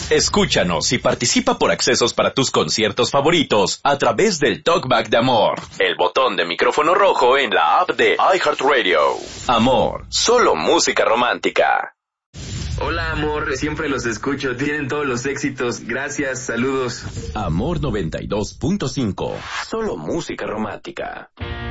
Escúchanos y participa por accesos para tus conciertos favoritos a través del Talkback de Amor, el botón de micrófono rojo en la app de iHeartRadio. Amor, solo música romántica. Hola, amor, siempre los escucho, tienen todos los éxitos, gracias, saludos. Amor 92.5, solo música romántica.